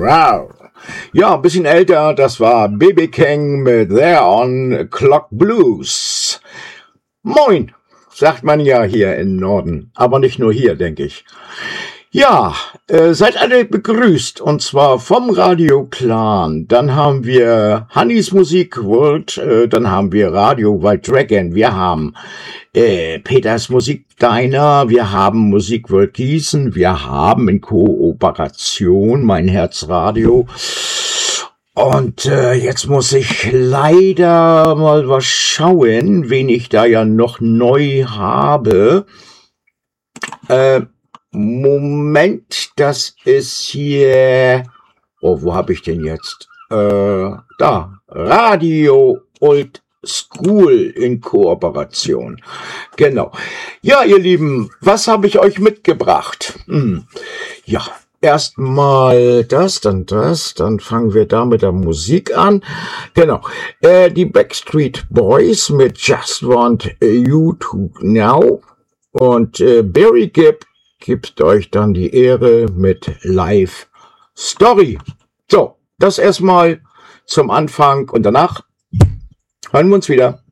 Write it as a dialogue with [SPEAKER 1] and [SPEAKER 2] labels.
[SPEAKER 1] Wow. Ja, ein bisschen älter, das war B.B. King mit There on Clock Blues. Moin, sagt man ja hier im Norden, aber nicht nur hier, denke ich. Ja, seid alle begrüßt, und zwar vom Radio Clan. Dann haben wir Hannis Musik World, dann haben wir Radio Wild Dragon, wir haben Peters Musik Diner, wir haben Musik World Gießen, wir haben in Kooperation Mein Herz Radio. Und jetzt muss ich leider mal was schauen, wen ich da ja noch neu habe. Moment, das ist hier... Oh, wo habe ich denn jetzt? Da, Radio Old School in Kooperation. Genau. Ja, ihr Lieben, was habe ich euch mitgebracht? Ja, erstmal das, dann fangen wir da mit der Musik an. Genau. Die Backstreet Boys mit Just Want You to Know. Und Barry Gibb gibt euch dann die Ehre mit Live Story. So, das erstmal zum Anfang und danach hören wir uns wieder.